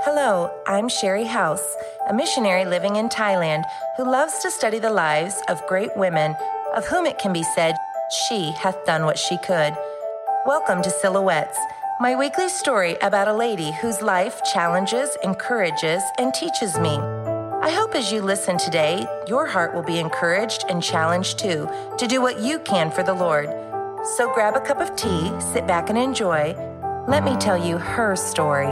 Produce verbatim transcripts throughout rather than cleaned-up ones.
Hello, I'm Sherry House, a missionary living in Thailand who loves to study the lives of great women, of whom it can be said, she hath done what she could. Welcome to Silhouettes, my weekly story about a lady whose life challenges, encourages, and teaches me. I hope as you listen today, your heart will be encouraged and challenged too to do what you can for the Lord. So grab a cup of tea, sit back and enjoy. Let me tell you her story.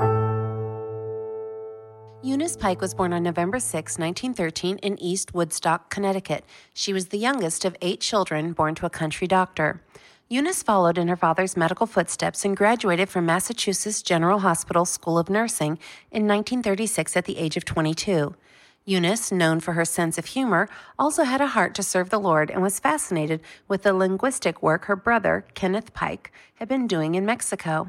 Eunice Pike was born on November sixth, nineteen thirteen in East Woodstock, Connecticut. She was the youngest of eight children born to a country doctor. Eunice followed in her father's medical footsteps and graduated from Massachusetts General Hospital School of Nursing in nineteen thirty-six at the age of twenty-two. Eunice, known for her sense of humor, also had a heart to serve the Lord and was fascinated with the linguistic work her brother, Kenneth Pike, had been doing in Mexico.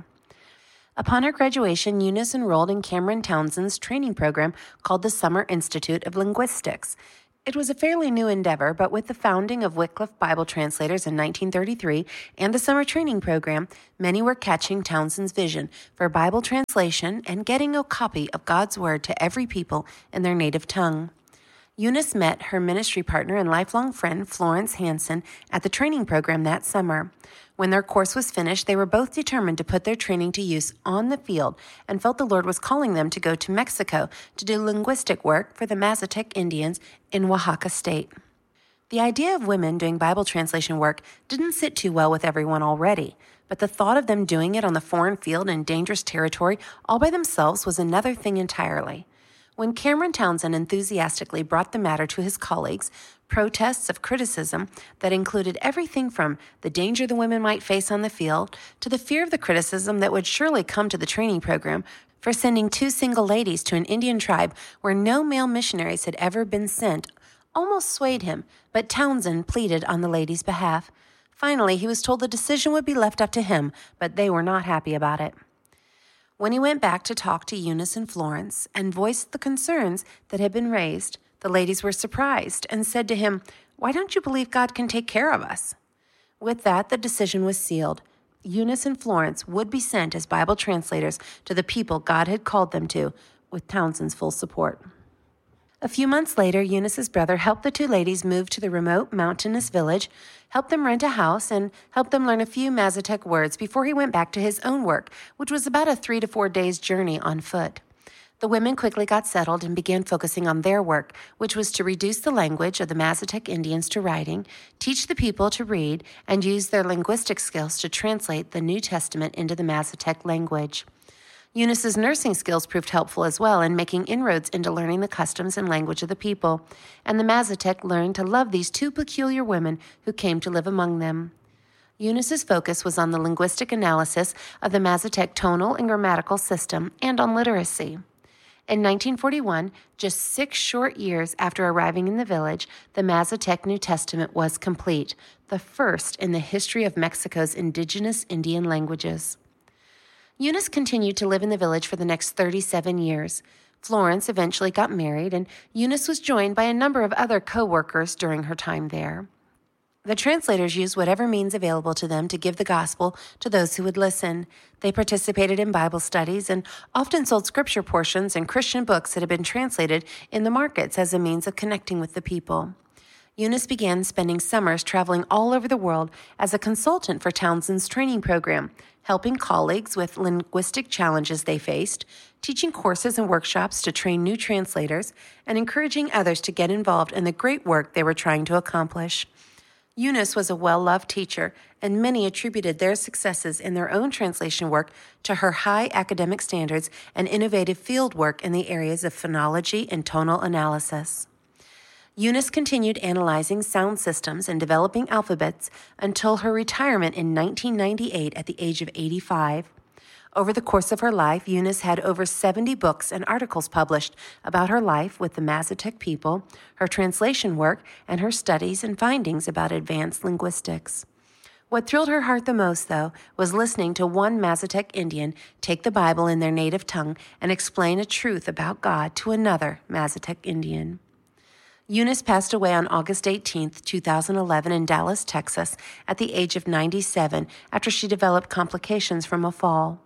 Upon her graduation, Eunice enrolled in Cameron Townsend's training program called the Summer Institute of Linguistics. It was a fairly new endeavor, but with the founding of Wycliffe Bible Translators in nineteen thirty-three and the summer training program, many were catching Townsend's vision for Bible translation and getting a copy of God's Word to every people in their native tongue. Eunice met her ministry partner and lifelong friend, Florence Hansen, at the training program that summer. When their course was finished, they were both determined to put their training to use on the field and felt the Lord was calling them to go to Mexico to do linguistic work for the Mazatec Indians in Oaxaca State. The idea of women doing Bible translation work didn't sit too well with everyone already, but the thought of them doing it on the foreign field in dangerous territory all by themselves was another thing entirely. When Cameron Townsend enthusiastically brought the matter to his colleagues, protests of criticism that included everything from the danger the women might face on the field to the fear of the criticism that would surely come to the training program for sending two single ladies to an Indian tribe where no male missionaries had ever been sent, almost swayed him, but Townsend pleaded on the ladies' behalf. Finally, he was told the decision would be left up to him, but they were not happy about it. When he went back to talk to Eunice and Florence and voiced the concerns that had been raised, the ladies were surprised and said to him, "Why don't you believe God can take care of us?" With that, the decision was sealed. Eunice and Florence would be sent as Bible translators to the people God had called them to, with Townsend's full support. A few months later, Eunice's brother helped the two ladies move to the remote mountainous village, helped them rent a house, and helped them learn a few Mazatec words before he went back to his own work, which was about a three to four days' journey on foot. The women quickly got settled and began focusing on their work, which was to reduce the language of the Mazatec Indians to writing, teach the people to read, and use their linguistic skills to translate the New Testament into the Mazatec language. Eunice's nursing skills proved helpful as well in making inroads into learning the customs and language of the people, and the Mazatec learned to love these two peculiar women who came to live among them. Eunice's focus was on the linguistic analysis of the Mazatec tonal and grammatical system and on literacy. In nineteen forty-one, just six short years after arriving in the village, the Mazatec New Testament was complete, the first in the history of Mexico's indigenous Indian languages. Eunice continued to live in the village for the next thirty-seven years. Florence eventually got married, and Eunice was joined by a number of other co-workers during her time there. The translators used whatever means available to them to give the gospel to those who would listen. They participated in Bible studies and often sold scripture portions and Christian books that had been translated in the markets as a means of connecting with the people. Eunice began spending summers traveling all over the world as a consultant for Townsend's training program, helping colleagues with linguistic challenges they faced, teaching courses and workshops to train new translators, and encouraging others to get involved in the great work they were trying to accomplish. Eunice was a well-loved teacher, and many attributed their successes in their own translation work to her high academic standards and innovative field work in the areas of phonology and tonal analysis. Eunice continued analyzing sound systems and developing alphabets until her retirement in nineteen ninety-eight at the age of eighty-five. Over the course of her life, Eunice had over seventy books and articles published about her life with the Mazatec people, her translation work, and her studies and findings about advanced linguistics. What thrilled her heart the most, though, was listening to one Mazatec Indian take the Bible in their native tongue and explain a truth about God to another Mazatec Indian. Eunice passed away on August eighteenth, two thousand eleven in Dallas, Texas, at the age of ninety-seven after she developed complications from a fall.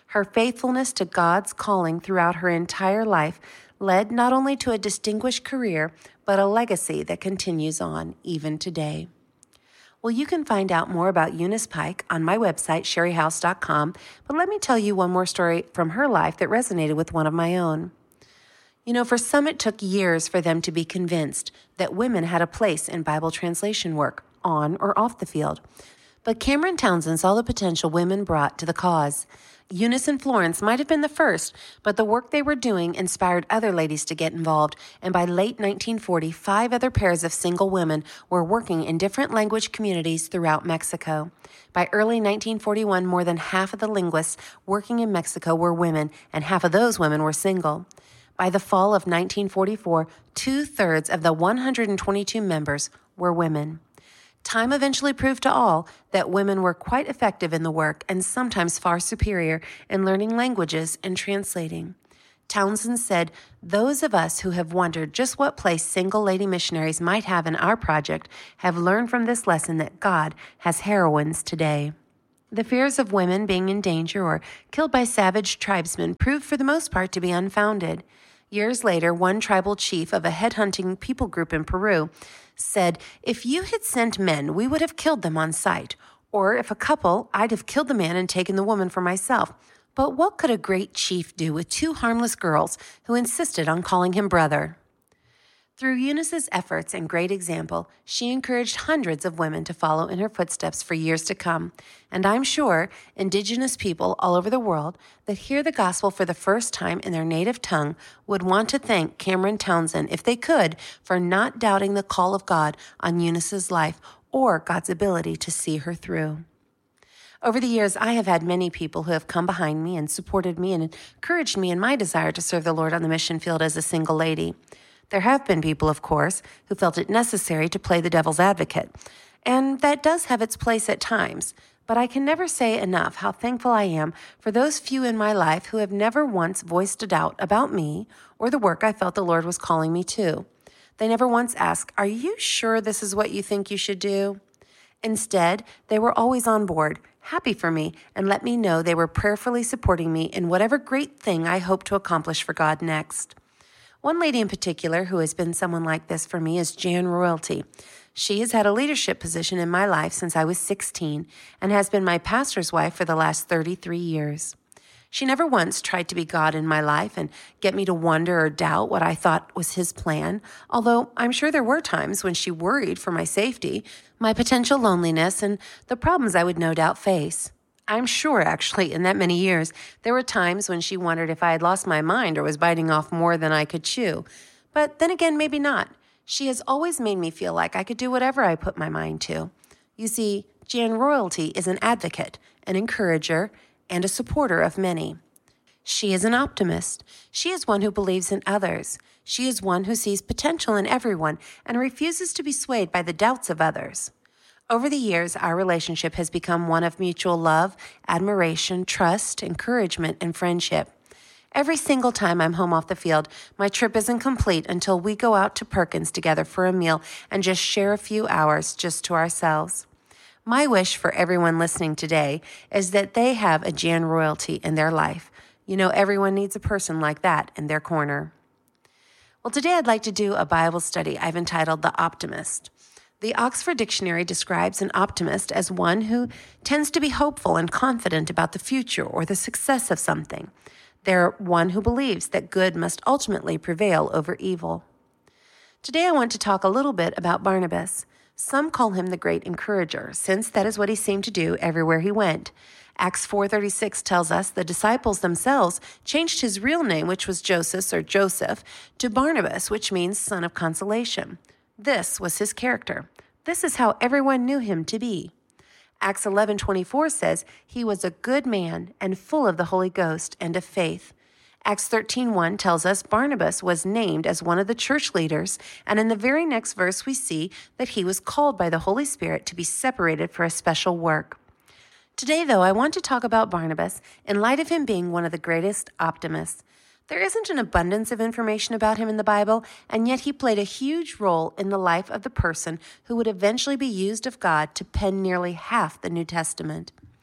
Her faithfulness to God's calling throughout her entire life led not only to a distinguished career, but a legacy that continues on even today. Well, you can find out more about Eunice Pike on my website, sherry house dot com, but let me tell you one more story from her life that resonated with one of my own. You know, for some it took years for them to be convinced that women had a place in Bible translation work, on or off the field. But Cameron Townsend saw the potential women brought to the cause. Eunice and Florence might have been the first, but the work they were doing inspired other ladies to get involved, and by late nineteen forty, five other pairs of single women were working in different language communities throughout Mexico. By early nineteen forty-one, more than half of the linguists working in Mexico were women, and half of those women were single. By the fall of nineteen forty-four, two-thirds of the one hundred twenty-two members were women. Time eventually proved to all that women were quite effective in the work and sometimes far superior in learning languages and translating. Townsend said, "Those of us who have wondered just what place single lady missionaries might have in our project have learned from this lesson that God has heroines today." The fears of women being in danger or killed by savage tribesmen proved for the most part to be unfounded. Years later, one tribal chief of a headhunting people group in Peru said, "If you had sent men, we would have killed them on sight. Or if a couple, I'd have killed the man and taken the woman for myself. But what could a great chief do with two harmless girls who insisted on calling him brother?" Through Eunice's efforts and great example, she encouraged hundreds of women to follow in her footsteps for years to come. And I'm sure Indigenous people all over the world that hear the gospel for the first time in their native tongue would want to thank Cameron Townsend, if they could, for not doubting the call of God on Eunice's life or God's ability to see her through. Over the years, I have had many people who have come behind me and supported me and encouraged me in my desire to serve the Lord on the mission field as a single lady. There have been people, of course, who felt it necessary to play the devil's advocate, and that does have its place at times, but I can never say enough how thankful I am for those few in my life who have never once voiced a doubt about me or the work I felt the Lord was calling me to. They never once asked, "Are you sure this is what you think you should do?" Instead, they were always on board, happy for me, and let me know they were prayerfully supporting me in whatever great thing I hope to accomplish for God next. One lady in particular who has been someone like this for me is Jan Royalty. She has had a leadership position in my life since I was sixteen and has been my pastor's wife for the last thirty-three years. She never once tried to be God in my life and get me to wonder or doubt what I thought was his plan, although I'm sure there were times when she worried for my safety, my potential loneliness, and the problems I would no doubt face. I'm sure, actually, in that many years, there were times when she wondered if I had lost my mind or was biting off more than I could chew. But then again, maybe not. She has always made me feel like I could do whatever I put my mind to. You see, Jan Royalty is an advocate, an encourager, and a supporter of many. She is an optimist. She is one who believes in others. She is one who sees potential in everyone and refuses to be swayed by the doubts of others. Over the years, our relationship has become one of mutual love, admiration, trust, encouragement, and friendship. Every single time I'm home off the field, my trip isn't complete until we go out to Perkins together for a meal and just share a few hours just to ourselves. My wish for everyone listening today is that they have a Jan Royalty in their life. You know, everyone needs a person like that in their corner. Well, today I'd like to do a Bible study I've entitled The Optimist. The Oxford Dictionary describes an optimist as one who tends to be hopeful and confident about the future or the success of something. They're one who believes that good must ultimately prevail over evil. Today I want to talk a little bit about Barnabas. Some call him the great encourager, since that is what he seemed to do everywhere he went. Acts four thirty-six tells us the disciples themselves changed his real name, which was Joseph or Joseph, to Barnabas, which means son of consolation. This was his character. This is how everyone knew him to be. Acts eleven twenty-four says he was a good man and full of the Holy Ghost and of faith. Acts thirteen one tells us Barnabas was named as one of the church leaders, and in the very next verse we see that he was called by the Holy Spirit to be separated for a special work. Today, though, I want to talk about Barnabas in light of him being one of the greatest optimists. There isn't an abundance of information about him in the Bible, and yet he played a huge role in the life of the person who would eventually be used of God to pen nearly half the New Testament.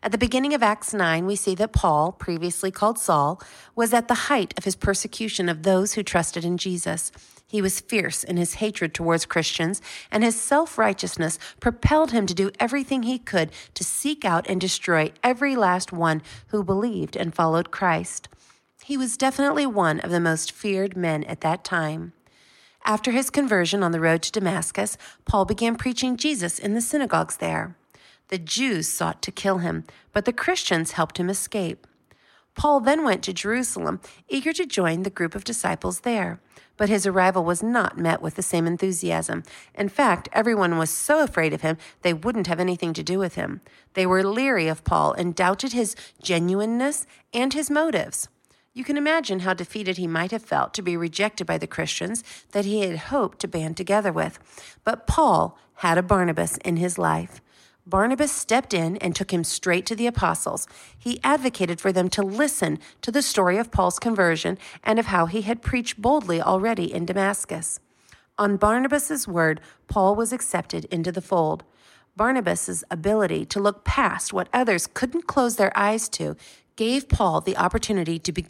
At the beginning of Acts nine, we see that Paul, previously called Saul, was at the height of his persecution of those who trusted in Jesus. He was fierce in his hatred towards Christians, and his self-righteousness propelled him to do everything he could to seek out and destroy every last one who believed and followed Christ. He was definitely one of the most feared men at that time. After his conversion on the road to Damascus, Paul began preaching Jesus in the synagogues there. The Jews sought to kill him, but the Christians helped him escape. Paul then went to Jerusalem, eager to join the group of disciples there. But his arrival was not met with the same enthusiasm. In fact, everyone was so afraid of him, they wouldn't have anything to do with him. They were leery of Paul and doubted his genuineness and his motives. You can imagine how defeated he might have felt to be rejected by the Christians that he had hoped to band together with. But Paul had a Barnabas in his life. Barnabas stepped in and took him straight to the apostles. He advocated for them to listen to the story of Paul's conversion and of how he had preached boldly already in Damascus. On Barnabas's word, Paul was accepted into the fold. Barnabas's ability to look past what others couldn't close their eyes to gave Paul the opportunity to be,